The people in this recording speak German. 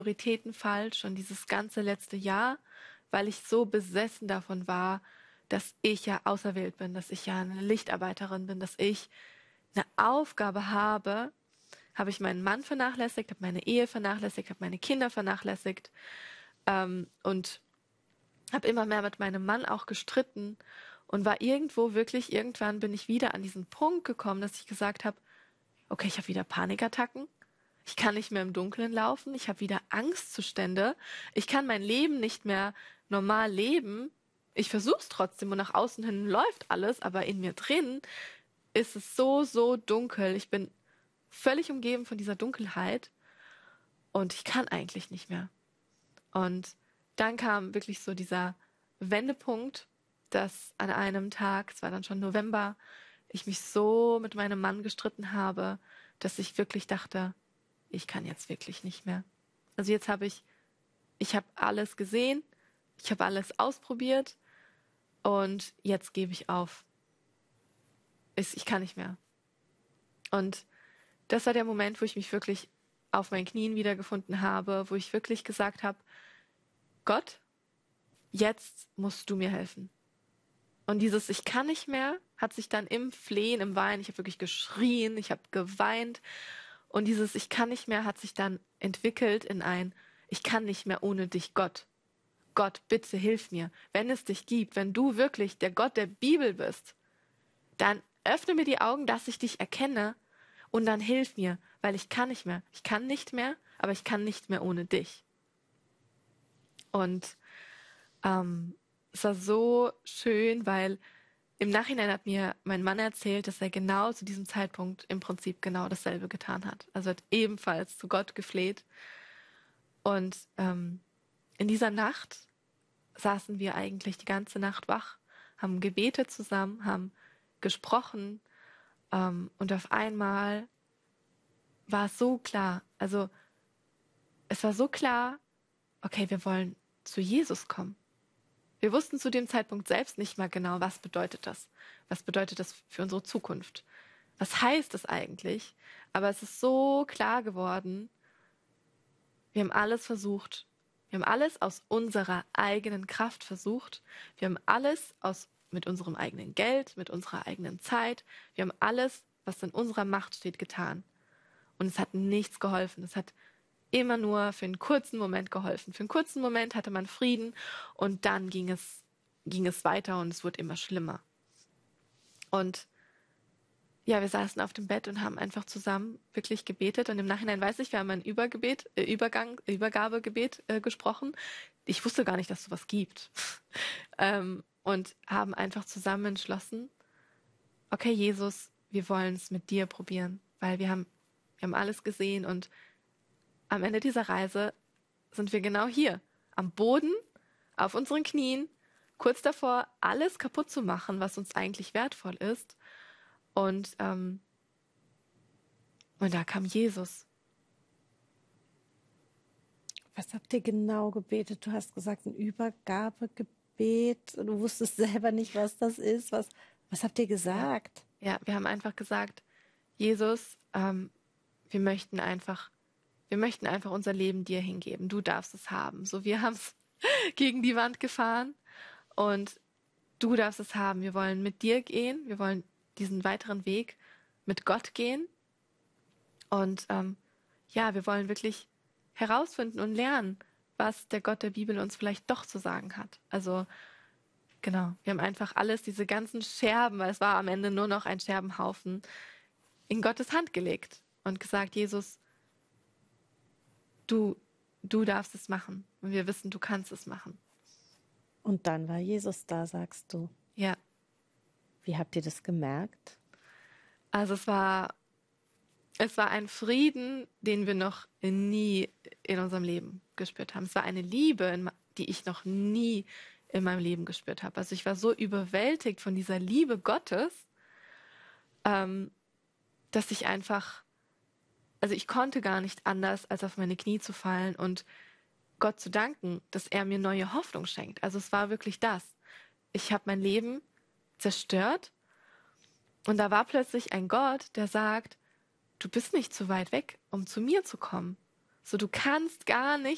Prioritäten falsch und dieses ganze letzte Jahr, weil ich so besessen davon war, dass ich ja auserwählt bin, dass ich ja eine Lichtarbeiterin bin, dass ich eine Aufgabe habe ich meinen Mann vernachlässigt, habe meine Ehe vernachlässigt, habe meine Kinder vernachlässigt, und habe immer mehr mit meinem Mann auch gestritten und war irgendwann bin ich wieder an diesen Punkt gekommen, dass ich gesagt habe, okay, ich habe wieder Panikattacken. Ich kann nicht mehr im Dunkeln laufen. Ich habe wieder Angstzustände. Ich kann mein Leben nicht mehr normal leben. Ich versuche es trotzdem und nach außen hin läuft alles, aber in mir drin ist es so, so dunkel. Ich bin völlig umgeben von dieser Dunkelheit und ich kann eigentlich nicht mehr. Und dann kam wirklich so dieser Wendepunkt, dass an einem Tag, es war dann schon November, ich mich so mit meinem Mann gestritten habe, dass ich wirklich dachte, ich kann jetzt wirklich nicht mehr. Also jetzt ich habe alles gesehen, ich habe alles ausprobiert und jetzt gebe ich auf. Ich kann nicht mehr. Und das war der Moment, wo ich mich wirklich auf meinen Knien wiedergefunden habe, wo ich wirklich gesagt habe, Gott, jetzt musst du mir helfen. Und dieses Ich kann nicht mehr hat sich dann im Flehen, im Weinen, ich habe wirklich geschrien, ich habe geweint. Und dieses Ich kann nicht mehr hat sich dann entwickelt in ein Ich kann nicht mehr ohne dich, Gott. Gott, bitte hilf mir. Wenn es dich gibt, wenn du wirklich der Gott der Bibel bist, dann öffne mir die Augen, dass ich dich erkenne und dann hilf mir, weil ich kann nicht mehr. Ich kann nicht mehr, aber ich kann nicht mehr ohne dich. Und es war so schön, weil im Nachhinein hat mir mein Mann erzählt, dass er genau zu diesem Zeitpunkt im Prinzip genau dasselbe getan hat. Also hat ebenfalls zu Gott gefleht. Und in dieser Nacht saßen wir eigentlich die ganze Nacht wach, haben gebetet zusammen, haben gesprochen. Und auf einmal war es so klar, also es war so klar, okay, wir wollen zu Jesus kommen. Wir wussten zu dem Zeitpunkt selbst nicht mal genau, was bedeutet das? Was bedeutet das für unsere Zukunft? Was heißt das eigentlich? Aber es ist so klar geworden, wir haben alles versucht. Wir haben alles aus unserer eigenen Kraft versucht. Wir haben alles mit unserem eigenen Geld, mit unserer eigenen Zeit. Wir haben alles, was in unserer Macht steht, getan. Und es hat nichts geholfen. Es hat immer nur für einen kurzen Moment geholfen. Für einen kurzen Moment hatte man Frieden und dann ging es weiter und es wurde immer schlimmer. Und ja, wir saßen auf dem Bett und haben einfach zusammen wirklich gebetet. Und im Nachhinein weiß ich, wir haben ein Übergabegebet gesprochen. Ich wusste gar nicht, dass es sowas gibt. Und haben einfach zusammen entschlossen, okay, Jesus, wir wollen es mit dir probieren, weil wir haben alles gesehen und am Ende dieser Reise sind wir genau hier, am Boden, auf unseren Knien, kurz davor, alles kaputt zu machen, was uns eigentlich wertvoll ist. Und da kam Jesus. Was habt ihr genau gebetet? Du hast gesagt, ein Übergabegebet. Du wusstest selber nicht, was das ist. Was habt ihr gesagt? Ja, wir haben einfach gesagt, Jesus, wir möchten einfach unser Leben dir hingeben. Du darfst es haben. So, wir haben es gegen die Wand gefahren und du darfst es haben. Wir wollen mit dir gehen. Wir wollen diesen weiteren Weg mit Gott gehen. Und ja, wir wollen wirklich herausfinden und lernen, was der Gott der Bibel uns vielleicht doch zu sagen hat. Also genau, wir haben einfach alles, diese ganzen Scherben, weil es war am Ende nur noch ein Scherbenhaufen, in Gottes Hand gelegt und gesagt, Jesus, du darfst es machen und wir wissen, du kannst es machen. Und dann war Jesus da, sagst du. Ja. Wie habt ihr das gemerkt? Also es war ein Frieden, den wir noch nie in unserem Leben gespürt haben. Es war eine Liebe, die ich noch nie in meinem Leben gespürt habe. Also ich war so überwältigt von dieser Liebe Gottes, dass ich einfach, also ich konnte gar nicht anders, als auf meine Knie zu fallen und Gott zu danken, dass er mir neue Hoffnung schenkt. Also es war wirklich das. Ich habe mein Leben zerstört und da war plötzlich ein Gott, der sagt, du bist nicht zu weit weg, um zu mir zu kommen. So, du kannst gar nicht